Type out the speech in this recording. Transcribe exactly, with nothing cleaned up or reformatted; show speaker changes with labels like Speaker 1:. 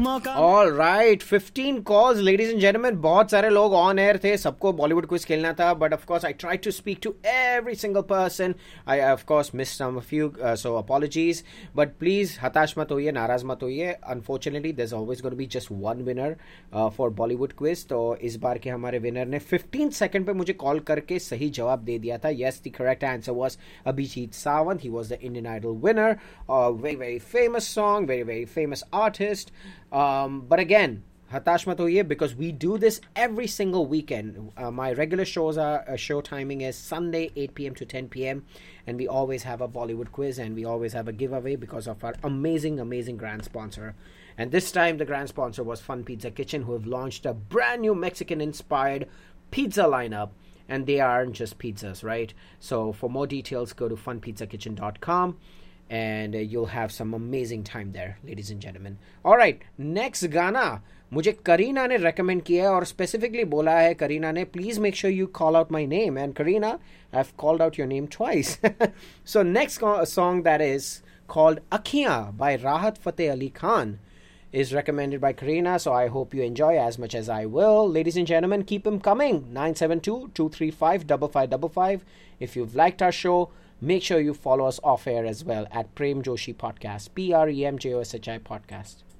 Speaker 1: All right, fifteen calls, ladies and gentlemen. बहुत सारे लोग on air थे, सबको Bollywood quiz खेलना था. But of course, I tried to speak to every single person. I of course missed some of you, uh, so apologies. But please, हताश मत होइए, नाराज मत होइए. Unfortunately, there's always going to be just one winner uh, for Bollywood quiz. तो इस बार के हमारे winner ने fifteen second पे मुझे call करके सही जवाब दे दिया था. Yes, the correct answer was Abhijit Sawant. He was the Indian Idol winner. A very very famous song, very very famous artist. Um, but again, hatash mat hoiye, because we do this every single weekend. Uh, my regular shows are uh, show timing is Sunday eight p.m. to ten p.m. and we always have a Bollywood quiz and we always have a giveaway because of our amazing amazing grand sponsor. And this time the grand sponsor was Fun Pizza Kitchen, who have launched a brand new Mexican inspired pizza lineup. And they aren't just pizzas, right? So for more details, go to fun pizza kitchen dot com. And uh, you'll have some amazing time there, ladies and gentlemen. All right, next गाना मुझे करीना ने recommend किया है और specifically बोला है करीना ने, please make sure you call out my name. And Karina, I've called out your name twice. So next song that is called Akhiyan by Rahat Fateh Ali Khan is recommended by Karina, so I hope you enjoy as much as I will. Ladies and gentlemen, keep them coming. nine seven two, two three five, five five five five. If you've liked our show, make sure you follow us off air as well at Prem Joshi Podcast, P R E M J O S H I Podcast.